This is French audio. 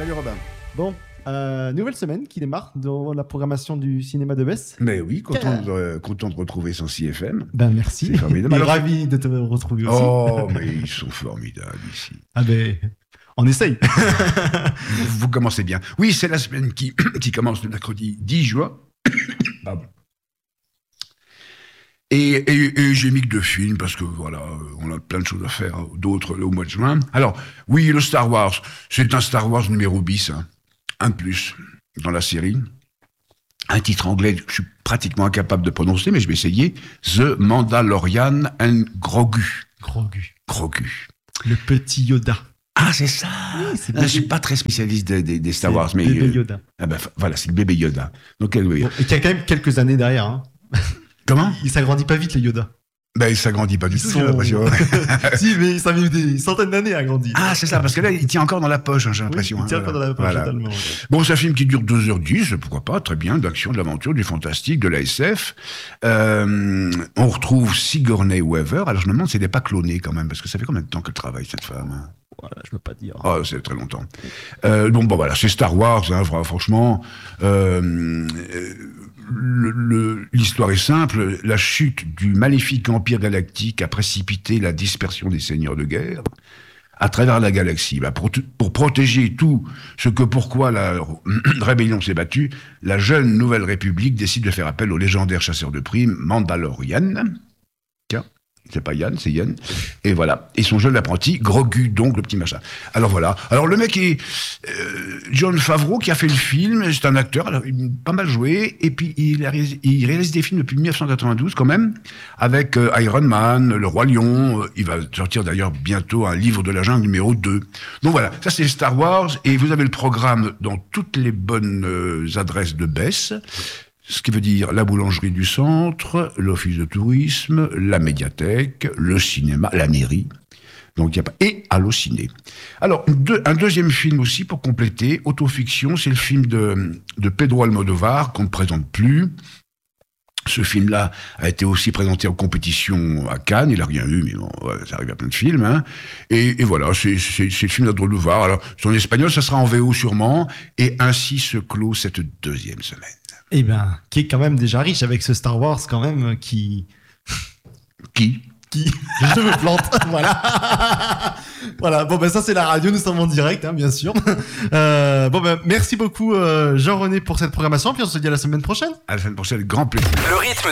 Salut Robin. Bon, nouvelle semaine qui démarre dans la programmation du cinéma de Besse. Mais oui, content de retrouver son CFM. Ben merci. C'est formidable. Et Alors, ravi de te retrouver aussi. Oh, mais ils sont formidables ici. Ah ben, on essaye. Vous commencez bien. Oui, c'est la semaine qui commence le mercredi 10 juin. Pardon. Et j'ai mis que 2 films parce que voilà, on a plein de choses à faire, d'autres au mois de juin. Alors, oui, le Star Wars, c'est un Star Wars numéro bis, hein, un de plus dans la série. Un titre anglais que je suis pratiquement incapable de prononcer, mais je vais essayer. The Mandalorian and Grogu. Grogu. Le petit Yoda. Ah, c'est ça. Oui, c'est Je suis pas très spécialiste des Star Wars, mais bébé Yoda. Voilà, c'est le bébé Yoda. Donc, Bon, et qui a quand même quelques années derrière. Hein. Comment? Il s'agrandit pas vite, les Yoda. Ben, il s'agrandit pas du tout, j'ai l'impression. Si, mais ça a mis des centaines d'années à grandir. Ah, c'est ça, parce que là, il tient encore dans la poche, hein, j'ai Oui, l'impression. il tient encore dans la poche, totalement. Bon, c'est un film qui dure 2h10, pourquoi pas, très bien, d'action, de l'aventure, du fantastique, de la SF. On retrouve Sigourney Weaver. Alors, je me demande si elle n'est pas clonée quand même, parce que ça fait combien de temps qu'elle travaille, cette femme, hein? Voilà, je peux pas dire. Ah, c'est très longtemps. Donc, bon, voilà, c'est Star Wars, hein, franchement. L'histoire est simple. La chute du maléfique empire galactique a précipité la dispersion des seigneurs de guerre à travers la galaxie. Pour protéger tout ce que pourquoi la rébellion s'est battue, la jeune Nouvelle République décide de faire appel au légendaire chasseur de primes Mandalorian. Tiens, c'est pas Yann, c'est Yann. Et voilà. Et son jeune apprenti, Grogu, donc le petit machin. Alors voilà. Alors le mec est Jon Favreau qui a fait le film. C'est un acteur, alors, il a pas mal joué. Et puis il réalise des films depuis 1992 quand même, avec Iron Man, Le Roi Lion. Il va sortir d'ailleurs bientôt un livre de la jungle numéro 2. Donc voilà, ça c'est Star Wars. Et vous avez le programme dans toutes les bonnes adresses de Besse. Ce qui veut dire la boulangerie du centre, l'office de tourisme, la médiathèque, le cinéma, la mairie. Donc il y a pas et Allociné. Alors un deuxième film aussi pour compléter, autofiction, c'est le film de Pedro Almodovar qu'on ne présente plus. Ce film-là a été aussi présenté en compétition à Cannes, il a rien eu, mais bon, ouais, ça arrive à plein de films. Hein. Et voilà, c'est le film d'Almodovar. Alors, en espagnol, ça sera en VO sûrement, et ainsi se clôt cette deuxième semaine. Eh ben, qui est quand même déjà riche avec ce Star Wars quand même qui... Je me plante, voilà. Voilà, bon ben ça c'est la radio, nous sommes en direct, hein, bien sûr. Bon ben merci beaucoup Jean-René pour cette programmation, puis on se dit à la semaine prochaine. À la semaine prochaine, grand plaisir. Le rythme